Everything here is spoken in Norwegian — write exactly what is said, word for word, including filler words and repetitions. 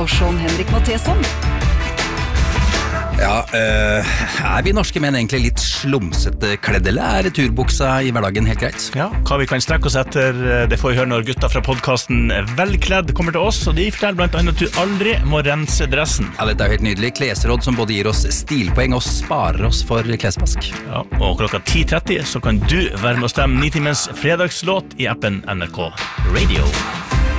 og Sean-Henrik Matheson. Ja, øh, er vi norske menn egentlig litt slumsete kledd, eller er turbuksa i hverdagen helt greit? Ja, hva vi kan strekke oss etter, det får vi høre når gutta fra podcasten Velkledd kommer til oss, og de forteller blant annet at du aldri må rense dressen. Ja, dette er jo helt nydelig. Klesråd som både gir oss stilpoeng og sparer oss for klesvask. Ja, og klokka ti tretti så kan du være med å stemme Nitimens fredagslåt i appen N R K Radio.